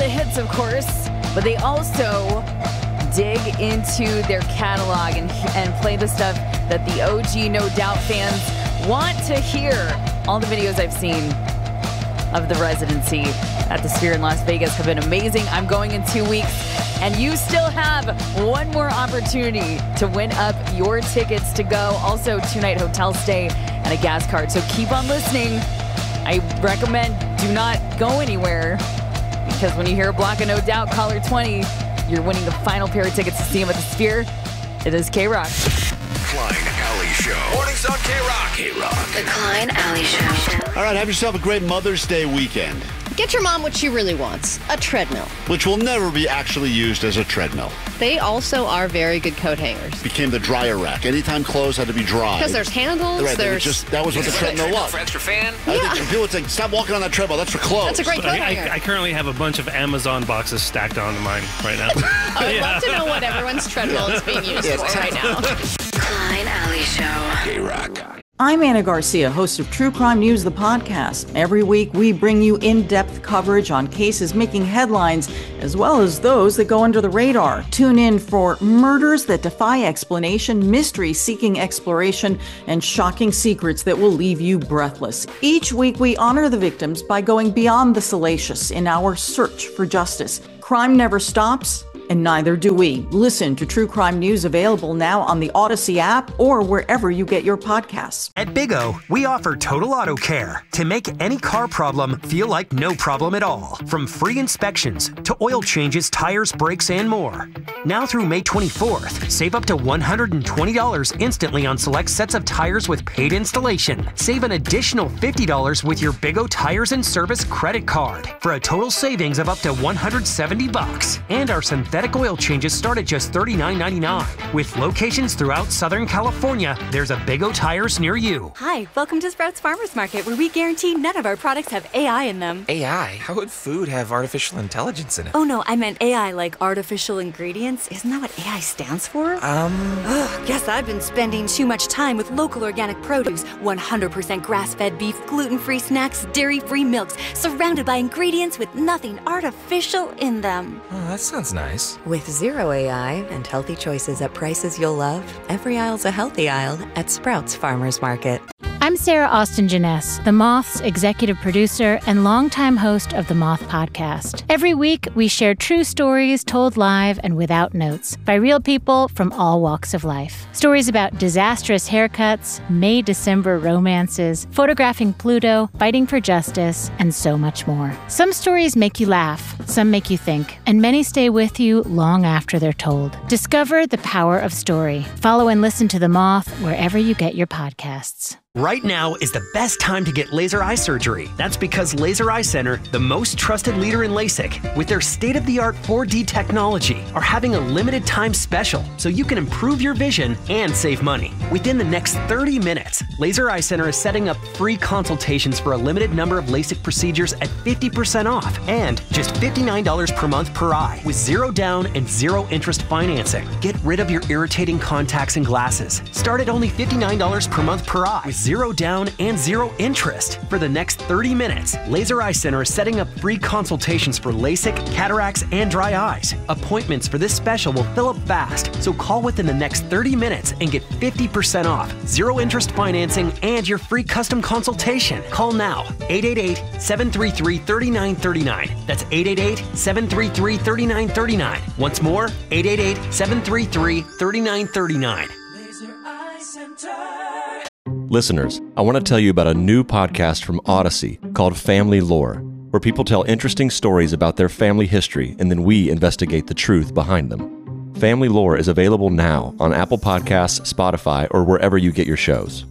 hits, of course, but they also dig into their catalog and play the stuff that the OG No Doubt fans want to hear. All the videos I've seen of the residency at the Sphere in Las Vegas have been amazing. I'm going in 2 weeks, and you still have one more opportunity to win up your tickets to go. Also, 2-night hotel stay and a gas card. So keep on listening. I recommend do not go anywhere, because when you hear a block of No Doubt, caller 20, you're winning the final pair of tickets to see him at the Sphere. It is K-Rock. Klein Alley Show. Mornings on K-Rock. K-Rock. The Klein Alley Show. All right, have yourself a great Mother's Day weekend. Get your mom what she really wants, a treadmill. Which will never be actually used as a treadmill. They also are very good coat hangers. Became the dryer rack. Anytime clothes had to be dry. Because there's handles, right, that was what the treadmill was. For extra fan? I think people would think, stop walking on that treadmill, that's for clothes. That's a great coat hanger. I currently have a bunch of Amazon boxes stacked onto mine right now. I would love to know what everyone's treadmill is being used for right now. Klein Alley Show. K-Rock. I'm Anna Garcia, host of True Crime News, the podcast. Every week, we bring you in-depth coverage on cases making headlines, as well as those that go under the radar. Tune in for murders that defy explanation, mysteries seeking exploration, and shocking secrets that will leave you breathless. Each week, we honor the victims by going beyond the salacious in our search for justice. Crime never stops, and neither do we. Listen to True Crime News, available now on the Odyssey app or wherever you get your podcasts. At Big O, we offer total auto care to make any car problem feel like no problem at all. From free inspections to oil changes, tires, brakes, and more. Now through May 24th, save up to $120 instantly on select sets of tires with paid installation. Save an additional $50 with your Big O Tires and Service credit card for a total savings of up to $170. And our synthetic oil changes start at just $39.99. With locations throughout Southern California, there's a Big O Tires near you. Hi, welcome to Sprouts Farmers Market, where we guarantee none of our products have AI in them. AI? How would food have artificial intelligence in it? Oh no, I meant AI like artificial ingredients. Isn't that what AI stands for? Guess I've been spending too much time with local organic produce, 100% grass-fed beef, gluten-free snacks, dairy-free milks, surrounded by ingredients with nothing artificial in them. Oh, that sounds nice. With zero AI and healthy choices at prices you'll love, every aisle's a healthy aisle at Sprouts Farmers Market. I'm Sarah Austin Jeunesse, The Moth's executive producer and longtime host of The Moth Podcast. Every week, we share true stories told live and without notes by real people from all walks of life. Stories about disastrous haircuts, May-December romances, photographing Pluto, fighting for justice, and so much more. Some stories make you laugh, some make you think, and many stay with you long after they're told. Discover the power of story. Follow and listen to The Moth wherever you get your podcasts. Right now is the best time to get laser eye surgery. That's because Laser Eye Center, the most trusted leader in LASIK, with their state-of-the-art 4D technology, are having a limited time special so you can improve your vision and save money. Within the next 30 minutes, Laser Eye Center is setting up free consultations for a limited number of LASIK procedures at 50% off and just $59 per month per eye with zero down and zero interest financing. Get rid of your irritating contacts and glasses. Start at only $59 per month per eye with zero down and zero interest. For the next 30 minutes, Laser Eye Center is setting up free consultations for LASIK, cataracts, and dry eyes. Appointments for this special will fill up fast, so call within the next 30 minutes and get 50% off, zero interest financing, and your free custom consultation. Call now, 888-733-3939. That's 888-733-3939. Once more, 888-733-3939. Laser Eye Center. Listeners, I want to tell you about a new podcast from Odyssey called Family Lore, where people tell interesting stories about their family history and then we investigate the truth behind them. Family Lore is available now on Apple Podcasts, Spotify, or wherever you get your shows.